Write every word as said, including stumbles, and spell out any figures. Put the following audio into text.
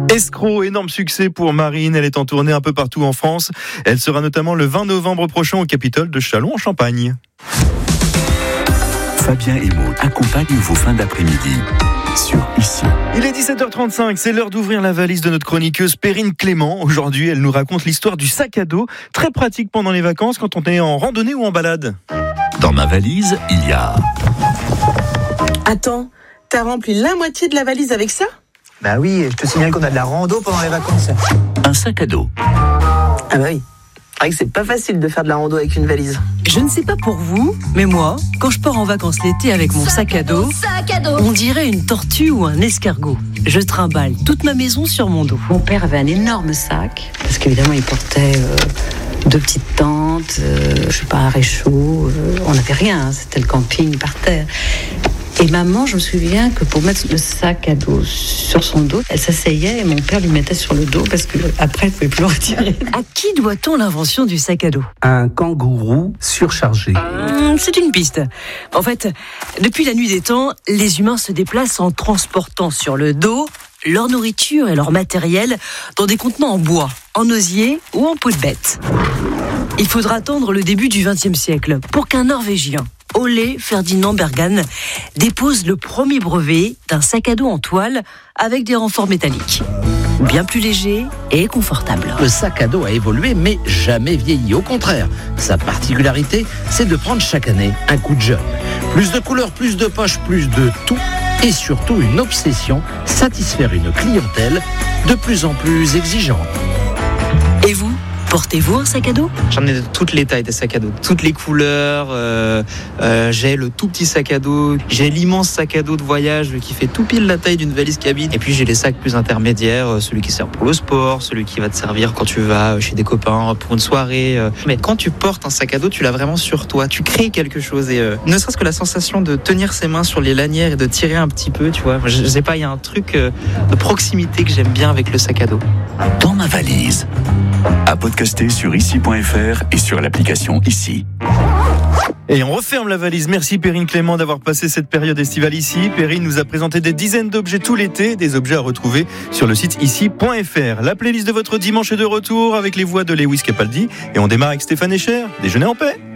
Escroc, énorme succès pour Marine. Elle est en tournée un peu partout en France. Elle sera notamment le vingt novembre prochain au Capitole de Châlons en Champagne. Fabien et Maud accompagnent vos fins d'après-midi sur Ici. Il est dix-sept heures trente-cinq, c'est l'heure d'ouvrir la valise de notre chroniqueuse Perrine Clément. Aujourd'hui, elle nous raconte l'histoire du sac à dos, très pratique pendant les vacances quand on est en randonnée ou en balade. Dans ma valise, il y a... Attends, t'as rempli la moitié de la valise avec ça ? Bah oui, je te signale qu'on a de la rando pendant les vacances. Un sac à dos. Ah bah oui. C'est vrai que c'est pas facile de faire de la rando avec une valise. Je ne sais pas pour vous, mais moi, quand je pars en vacances l'été avec mon sac à dos, on dirait une tortue ou un escargot. Je trimballe toute ma maison sur mon dos. Mon père avait un énorme sac, parce qu'évidemment il portait euh, deux petites tentes, euh, je sais pas, un réchaud, euh, on n'avait rien, hein, c'était le camping par terre. Et maman, je me souviens que pour mettre le sac à dos sur son dos, elle s'asseyait et mon père lui mettait sur le dos parce qu'après, elle ne pouvait plus le retirer. À qui doit-on l'invention du sac à dos ? Un kangourou surchargé. Mmh, c'est une piste. En fait, depuis la nuit des temps, les humains se déplacent en transportant sur le dos leur nourriture et leur matériel dans des contenants en bois, en osier ou en peau de bête. Il faudra attendre le début du vingtième siècle pour qu'un Norvégien, Ole Ferdinand Bergan, dépose le premier brevet d'un sac à dos en toile avec des renforts métalliques. Bien plus léger et confortable. Le sac à dos a évolué mais jamais vieilli. Au contraire, sa particularité, c'est de prendre chaque année un coup de jeune. Plus de couleurs, plus de poches, plus de tout et surtout une obsession, satisfaire une clientèle de plus en plus exigeante. Et vous ? Portez-vous un sac à dos ? J'en ai de toutes les tailles des sacs à dos, toutes les couleurs. Euh, euh, j'ai le tout petit sac à dos, j'ai l'immense sac à dos de voyage qui fait tout pile la taille d'une valise cabine. Et puis j'ai les sacs plus intermédiaires, celui qui sert pour le sport, celui qui va te servir quand tu vas chez des copains pour une soirée. Mais quand tu portes un sac à dos, tu l'as vraiment sur toi, tu crées quelque chose. Et euh, ne serait-ce que la sensation de tenir ses mains sur les lanières et de tirer un petit peu, tu vois. Je, je sais pas, il y a un truc euh, de proximité que j'aime bien avec le sac à dos. Dans ma valise. À podcaster sur ici point f r et sur l'application Ici. Et on referme la valise. Merci Perrine Clément d'avoir passé cette période estivale ici. Perrine nous a présenté des dizaines d'objets tout l'été, des objets à retrouver sur le site ici point f r. La playlist de votre dimanche est de retour avec les voix de Lewis Capaldi. Et on démarre avec Stéphane Escher, Déjeuner en paix.